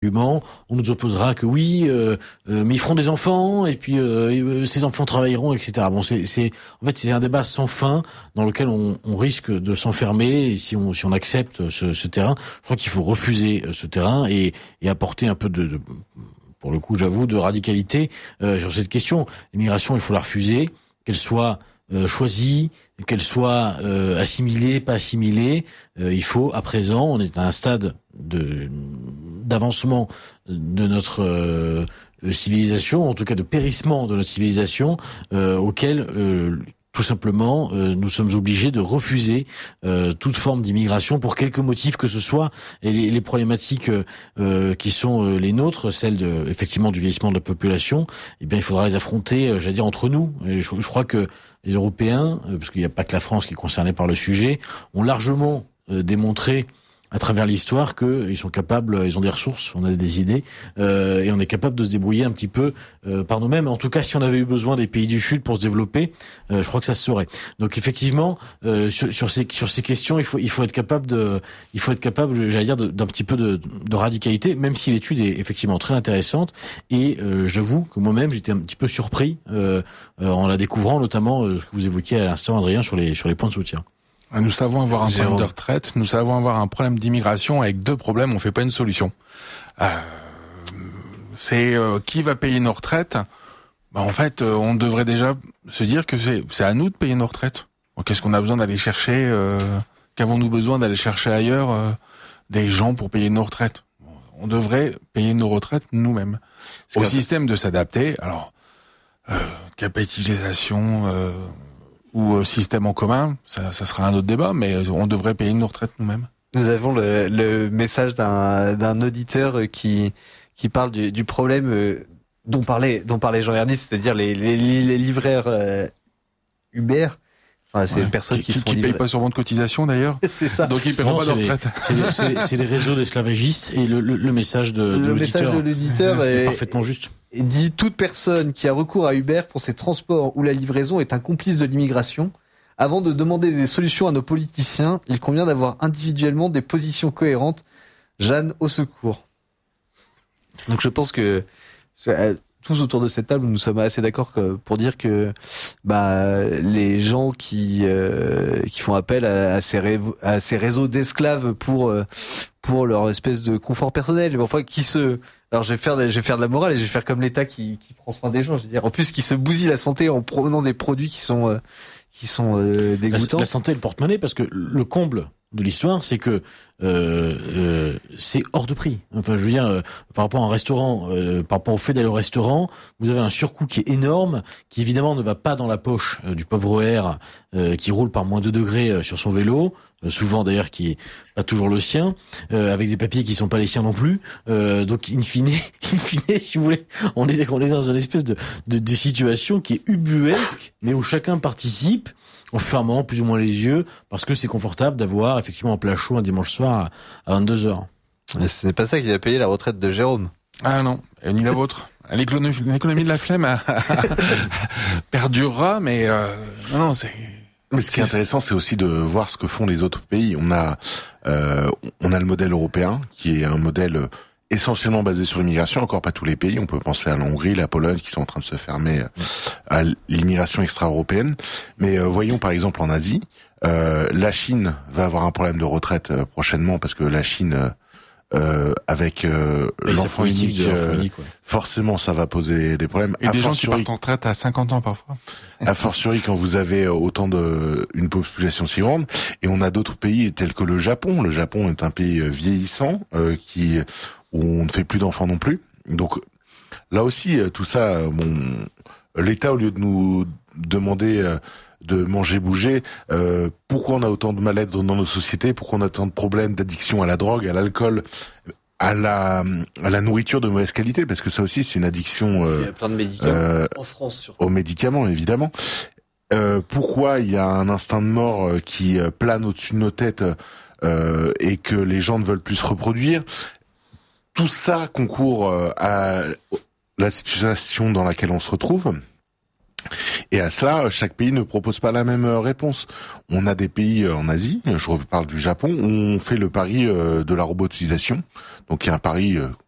On nous opposera que oui, mais ils feront des enfants et puis ces enfants travailleront, etc. Bon, c'est un débat sans fin dans lequel on risque de s'enfermer et si on accepte ce terrain, je crois qu'il faut refuser ce terrain et apporter un peu de pour le coup, j'avoue, de radicalité sur cette question. L'immigration, il faut la refuser, qu'elle soit choisie, qu'elle soit assimilée, pas assimilée. Il faut, à présent, on est à un stade d'avancement de notre civilisation, en tout cas de périssement de notre civilisation, auquel tout simplement nous sommes obligés de refuser toute forme d'immigration pour quelque motif que ce soit. Et les problématiques qui sont les nôtres, celles effectivement du vieillissement de la population, eh bien il faudra les affronter, j'allais dire, entre nous. Et je crois que les Européens, parce qu'il n'y a pas que la France qui est concernée par le sujet, ont largement démontré à travers l'histoire qu'ils sont capables, ils ont des ressources, on a des idées, et on est capable de se débrouiller un petit peu par nous-mêmes. En tout cas, si on avait eu besoin des pays du Sud pour se développer, je crois que ça se saurait. Donc effectivement, sur ces questions, il faut être capable, j'allais dire, d'un petit peu de radicalité, même si l'étude est effectivement très intéressante. Et j'avoue que moi-même, j'étais un petit peu surpris en la découvrant, notamment ce que vous évoquiez à l'instant, Adrien, sur les points de soutien. Nous savons avoir un problème de retraite, nous savons avoir un problème d'immigration. Avec deux problèmes, on fait pas une solution. C'est qui va payer nos retraites? En fait, on devrait déjà se dire que c'est à nous de payer nos retraites. Qu'est-ce qu'on a besoin d'aller chercher qu'avons-nous besoin d'aller chercher ailleurs des gens pour payer nos retraites? On devrait payer nos retraites nous-mêmes. Au système de s'adapter. Alors, capitalisation ou système en commun, ça sera un autre débat, mais on devrait payer nos retraites nous-mêmes. Nous avons le message d'un auditeur qui parle du problème dont parlait Jean-Ernest, c'est-à-dire les livreurs Uber. Enfin, c'est les personnes qui payent pas sur bon de cotisation d'ailleurs. C'est ça. Donc ils paieront pas de retraite. C'est les réseaux d'esclavagistes et le message de l'auditeur. Le message de l'auditeur est parfaitement juste. Il dit: toute personne qui a recours à Uber pour ses transports ou la livraison est un complice de l'immigration. Avant de demander des solutions à nos politiciens, il convient d'avoir individuellement des positions cohérentes. Jeanne, au secours. Donc je pense que tous autour de cette table, nous sommes assez d'accord pour dire que les gens qui font appel à ces réseaux d'esclaves pour leur espèce de confort personnel, mais enfin alors je vais faire de la morale et je vais faire comme l'État qui prend soin des gens. Je veux dire, en plus qui se bousille la santé en prenant des produits qui sont dégoûtants. La santé et le porte-monnaie, parce que le comble de l'histoire, c'est que c'est hors de prix. Enfin, je veux dire, par rapport à un restaurant, par rapport au fait d'aller au restaurant, vous avez un surcoût qui est énorme, qui évidemment ne va pas dans la poche du pauvre R qui roule par moins 2 degrés sur son vélo, souvent d'ailleurs qui est pas toujours le sien, avec des papiers qui sont pas les siens non plus. Donc in fine, si vous voulez, on est dans une espèce de situation qui est ubuesque, mais où chacun participe en fermant plus ou moins les yeux, parce que c'est confortable d'avoir effectivement un plat chaud un dimanche soir à 22h. Mais ce n'est pas ça qui a payé la retraite de Jérôme. Ah non, ni la vôtre. L'économie de la flemme perdurera, mais non, c'est... Mais ce qui est intéressant, c'est aussi de voir ce que font les autres pays. On a le modèle européen, qui est un modèle essentiellement basé sur l'immigration, encore pas tous les pays. On peut penser à la Hongrie, la Pologne, qui sont en train de se fermer à l'immigration extra-européenne. Mais voyons par exemple en Asie, la Chine va avoir un problème de retraite prochainement, parce que la Chine, avec l'enfant unique, forcément ça va poser des problèmes. Et des gens qui partent en retraite à 50 ans parfois. A fortiori quand vous avez une population si grande. Et on a d'autres pays tels que le Japon. Le Japon est un pays vieillissant, où on ne fait plus d'enfants non plus. Donc là aussi, tout ça, l'État, au lieu de nous demander de manger, bouger, pourquoi on a autant de mal-être dans nos sociétés, pourquoi on a autant de problèmes d'addiction à la drogue, à l'alcool, à la nourriture de mauvaise qualité, parce que ça aussi c'est une addiction. Il y a plein de médicaments en France surtout. Aux médicaments évidemment. Pourquoi il y a un instinct de mort qui plane au-dessus de nos têtes et que les gens ne veulent plus se reproduire. Tout ça concourt à la situation dans laquelle on se retrouve. Et à cela, chaque pays ne propose pas la même réponse. On a des pays en Asie, je parle du Japon, où on fait le pari de la robotisation. Donc il y a un pari